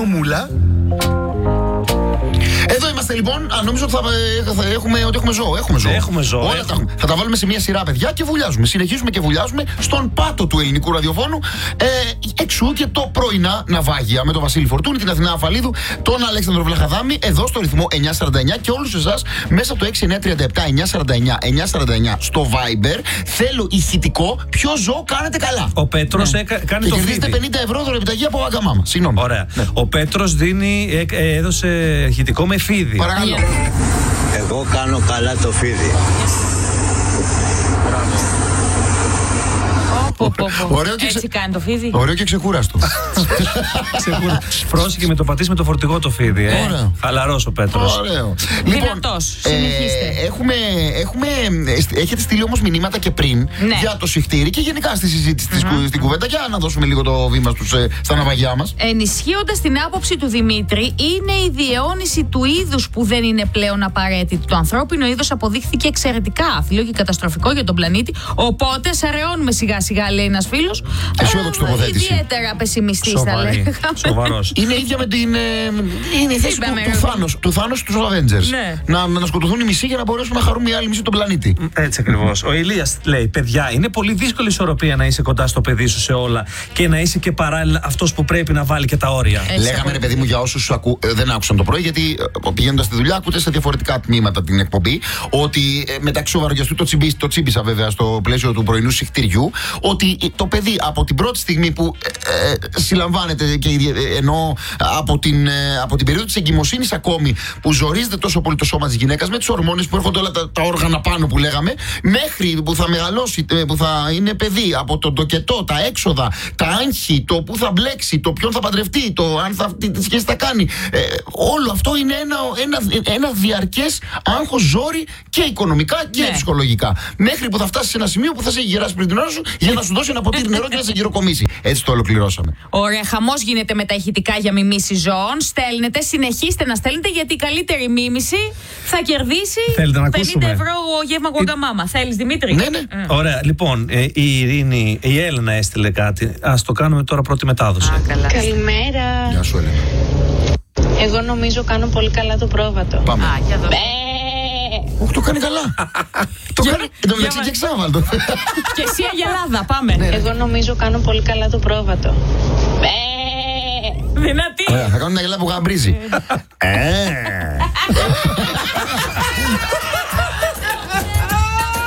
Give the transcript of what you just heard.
ομούλα. Εδώ είμαστε λοιπόν. Νόμιζα ότι θα έχουμε ζώο. Έχουμε ζώο. Όλα τα έχουμε. Θα τα βάλουμε σε μια σειρά, παιδιά, και βουλιάζουμε. Συνεχίζουμε και βουλιάζουμε στον πάτο του ελληνικού ραδιοφώνου. Εξού και το πρωινά ναυάγια με τον Βασίλη Φορτούνη, την Αθηνά Αφαλίδου, τον Αλέξανδρο Βλαχαδάμη, εδώ στο ρυθμό 949 και όλους εσάς μέσα από το 6937-949-949 στο Viber. Θέλω ηχητικό. Ποιο ζώο κάνετε καλά. Ο Πέτρος κάνει το φίδι. Και 50 ευρώ δωρεπιταγή από Αγκαμάμα. Συγγνώμη. Ωραία. Ναι. Ο Πέτρος έδωσε ηχητικό με φίδι. Παρακαλώ. Εγώ κάνω καλά το φίδι. Έτσι κάνει το φίδι. Ωραίο και ξεκούραστο. Πρόσεχε με το πατήσει με το φορτηγό το φίδι. Χαλαρός ο Πέτρος. Ωραίο. Δυνατός. Συνεχίστε. Έχετε στείλει όμως μηνύματα και πριν για το συχτήρι και γενικά στη συζήτηση στην κουβέντα. Για να δώσουμε λίγο το βήμα στα ναυαγιά μας. Ενισχύοντας την άποψη του Δημήτρη, είναι η διαιώνιση του είδους που δεν είναι πλέον απαραίτητη. Το ανθρώπινο είδος αποδείχθηκε εξαιρετικά άθλιο και καταστροφικό για τον πλανήτη. Οπότε σαραιώνουμε σιγά-σιγά, λέει ένας φίλος. Αισιόδοξη τοποθέτηση. Ιδιαίτερα πεσημιστής, θα λέγαμε. Σοβαρός. Είναι ίδια με την. Είναι η θέση του Θάνος στους Avengers. Να σκοτωθούν οι μισοί για να μπορέσουν να χαρούν οι άλλοι μισοί τον πλανήτη. Έτσι ακριβώς. Ο Ηλίας λέει: παιδιά, είναι πολύ δύσκολη ισορροπία να είσαι κοντά στο παιδί σου σε όλα και να είσαι και παράλληλα αυτός που πρέπει να βάλει και τα όρια. Λέγαμε, ρε παιδί μου, για όσους δεν άκουσαν το πρωί, γιατί πηγαίνοντας στη δουλειά ακούτε σε διαφορετικά τμήματα την εκπομπή, ότι μεταξύ σοβαριαστού το τσίμπησα βέβαια στο πλαίσιο του πρωινού συχτηριού, ότι το παιδί από την πρώτη στιγμή που συλλαμβάνεται, και ενώ από την περίοδο της εγκυμοσύνης ακόμη, που ζορίζεται τόσο πολύ το σώμα της γυναίκας με τις ορμόνες που έρχονται όλα τα όργανα πάνω που λέγαμε, μέχρι που θα μεγαλώσει, που θα είναι παιδί, από το τοκετό, τα έξοδα, τα άγχη, το που θα μπλέξει, το ποιον θα παντρευτεί, το αν τι σχέση θα κάνει. Όλο αυτό είναι ένα διαρκές άγχος, ζόρι και οικονομικά και ψυχολογικά. Μέχρι που θα φτάσει σε ένα σημείο που θα σε γυράσει πριν την ώρα σου για να σου δώσει ένα ποτήρι νερό και να σε γυροκομίσει. Έτσι το ολοκληρώσαμε. Ωραία, χαμός γίνεται με τα ηχητικά για μιμήσεις ζώων. Στέλνετε, συνεχίστε να στέλνετε, γιατί η καλύτερη μίμηση θα κερδίσει 50 ευρώ γεύμα Αγκαμάμα. Θέλεις, Δημήτρη? Ναι. Ωραία, λοιπόν, η Έλενα έστειλε κάτι. Ας το κάνουμε τώρα πρώτη μετάδοση. Καλημέρα. Γεια σου, Έλενα. Εγώ νομίζω κάνω πολύ καλά το πρόβατο. Πάμε. Για δω. Όχι, το κάνει καλά. Το κάνει. Εν τω μεταξύ και ξάβαλτο. Και εσύ Αγελάδα, πάμε. Εγώ νομίζω κάνω πολύ καλά το πρόβατο. Δυνατή. Θα κάνω μια γελά που γαμπρίζει.